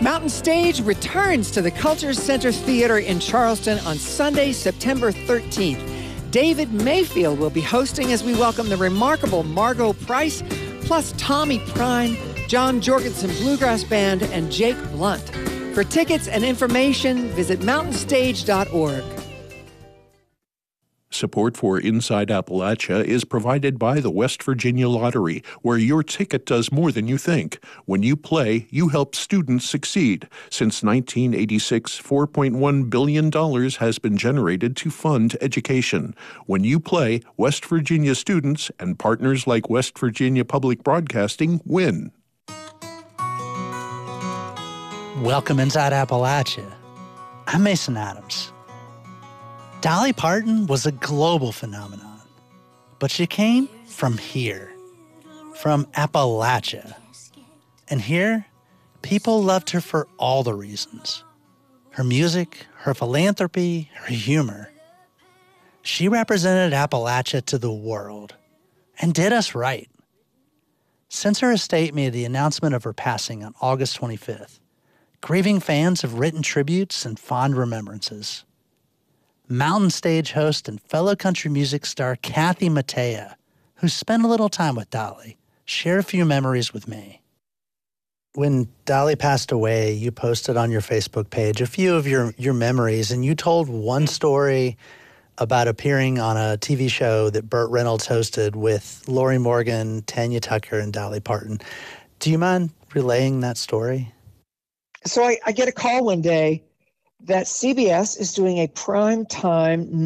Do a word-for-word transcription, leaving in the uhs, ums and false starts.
Mountain Stage returns to the Culture Center Theater in Charleston on Sunday, September thirteenth. David Mayfield will be hosting as we welcome the remarkable Margot Price, plus Tommy Prine, John Jorgensen Bluegrass Band, and Jake Blunt. For tickets and information, visit mountain stage dot org. Support for Inside Appalachia is provided by the West Virginia Lottery, where your ticket does more than you think. When you play, you help students succeed. Since nineteen eighty-six, four point one billion dollars has been generated to fund education. When you play, West Virginia students and partners like West Virginia Public Broadcasting win. Welcome Inside Appalachia. I'm Mason Adams. Dolly Parton was a global phenomenon, but she came from here, from Appalachia. And here, people loved her for all the reasons. Her music, her philanthropy, her humor. She represented Appalachia to the world and did us right. Since her estate made the announcement of her passing on August twenty-fifth, grieving fans have written tributes and fond remembrances. Mountain Stage host and fellow country music star Kathy Mattea, who spent a little time with Dolly, shared a few memories with me. When Dolly passed away, you posted on your Facebook page a few of your, your memories, and you told one story about appearing on a T V show that Burt Reynolds hosted with Lori Morgan, Tanya Tucker, and Dolly Parton. Do you mind relaying that story? So I, I get a call one day that C B S is doing a prime time